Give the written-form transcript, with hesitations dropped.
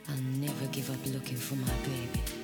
I'll never give up looking for my baby.